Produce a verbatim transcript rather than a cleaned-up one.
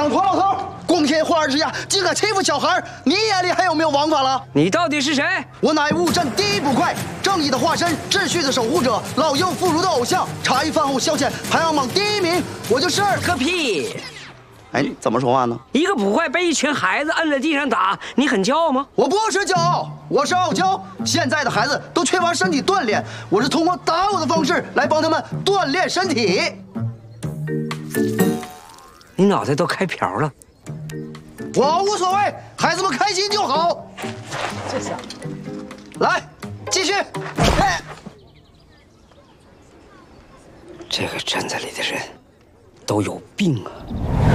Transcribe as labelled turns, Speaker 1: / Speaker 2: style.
Speaker 1: 张狂老头，光天化日之下竟敢欺负小孩，你眼里还有没有王法了？
Speaker 2: 你到底是谁？
Speaker 1: 我乃雾镇第一捕快，正义的化身，秩序的守护者，老幼妇孺的偶像，茶余饭后消遣排行榜第一名，我就是。
Speaker 2: 个屁！
Speaker 1: 哎，怎么说话呢？
Speaker 2: 一个捕快被一群孩子摁在地上打，你很骄傲吗？
Speaker 1: 我不是骄傲，我是傲娇。现在的孩子都缺乏身体锻炼，我是通过打我的方式来帮他们锻炼身体。
Speaker 2: 你脑袋都开瓢了。
Speaker 1: 我无所谓，孩子们开心就好。
Speaker 3: 这下，
Speaker 1: 来，继续。哎，
Speaker 2: 这个镇子里的人都有病啊！